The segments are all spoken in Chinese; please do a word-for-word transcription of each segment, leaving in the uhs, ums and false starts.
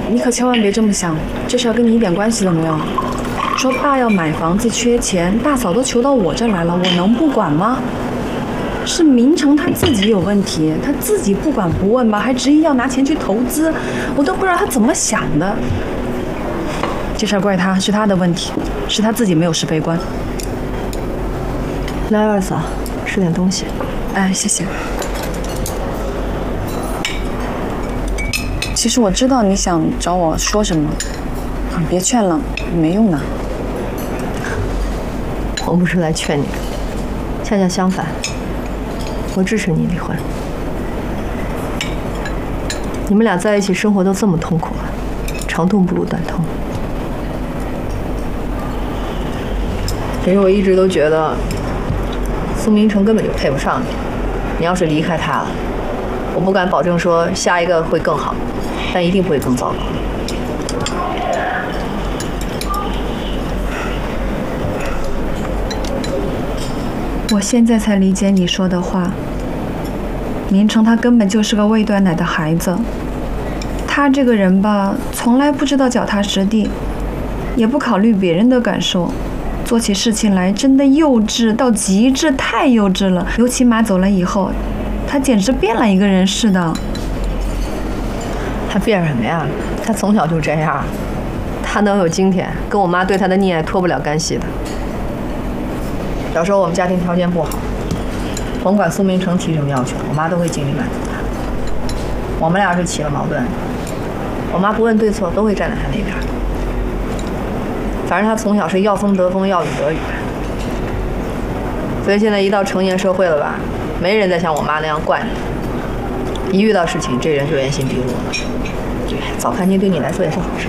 你可千万别这么想，这事儿跟你一点关系都没有。说爸要买房子缺钱，大嫂都求到我这来了，我能不管吗？是明成他自己有问题，他自己不管不问吧，还执意要拿钱去投资，我都不知道他怎么想的。这事儿怪他，是他的问题，是他自己没有是非观。 来，二嫂，吃点东西。 哎，谢谢。其实我知道你想找我说什么，你别劝了，没用的。 我不是来劝你的，恰恰相反，我支持你离婚。你们俩在一起生活都这么痛苦了，长痛不如短痛。其实我一直都觉得，苏明成根本就配不上你。你要是离开他了，我不敢保证说下一个会更好，但一定不会更糟糕。 我现在才理解你说的话。明成他根本就是个未断奶的孩子，他这个人吧，从来不知道脚踏实地，也不考虑别人的感受，做起事情来真的幼稚到极致，太幼稚了。尤其妈走了以后，他简直变了一个人似的。 他变什么呀？他从小就这样，他能有今天，跟我妈对他的溺爱脱不了干系的。小时候我们家庭条件不好，甭管苏明成提什么要求，我妈都会尽力满足他。我们俩是起了矛盾，我妈不问对错，都会站在他那边。反正他从小是要风得风，要雨得雨，所以现在一到成年社会了吧，没人再像我妈那样惯你，一遇到事情这人就原形毕露了。对，早看清对你来说也是好事。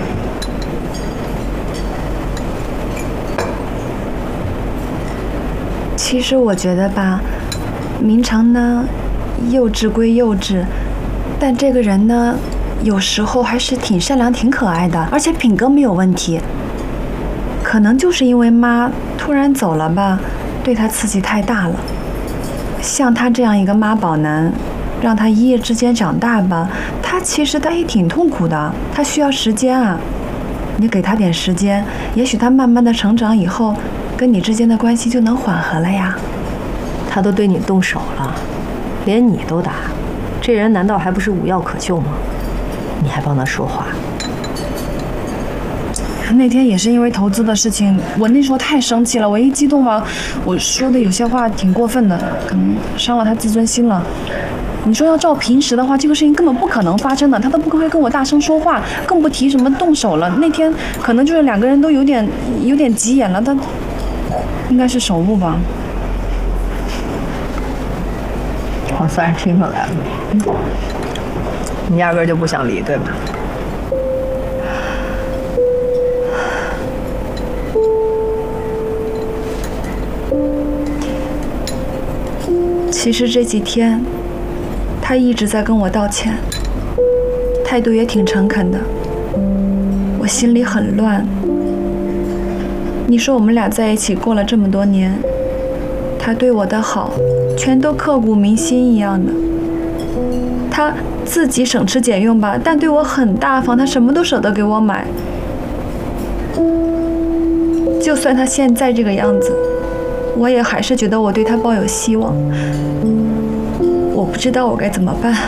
其实我觉得吧，明成呢，幼稚归幼稚，但这个人呢，有时候还是挺善良、挺可爱的，而且品格没有问题。可能就是因为妈突然走了吧，对他刺激太大了。像他这样一个妈宝男，让他一夜之间长大吧，他其实他也挺痛苦的，他需要时间啊。你给他点时间，也许他慢慢的成长以后，跟你之间的关系就能缓和了呀。 他都对你动手了，连你都打，这人难道还不是无药可救吗？你还帮他说话？ 那天也是因为投资的事情，我那时候太生气了，我一激动吧，我说的有些话挺过分的，可能伤了他自尊心了。你说要照平时的话，这个事情根本不可能发生的，他都不会跟我大声说话，更不提什么动手了。那天可能就是两个人都有点有点急眼了，他应该是手误吧。 我算是听出来了，你压根就不想离，对吧？ 其实这几天，他一直在跟我道歉，态度也挺诚恳的，我心里很乱。你说我们俩在一起过了这么多年，他对我的好，全都刻骨铭心一样的。他自己省吃俭用吧，但对我很大方，他什么都舍得给我买。就算他现在这个样子，我也还是觉得我对他抱有希望。我不知道我该怎么办。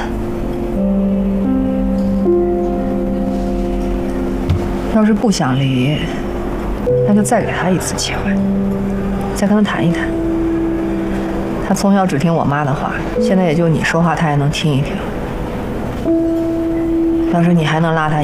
要是不想离，那就再给他一次机会，再跟他谈一谈。他从小只听我妈的话，现在也就你说话他也能听一听。要是你还能拉他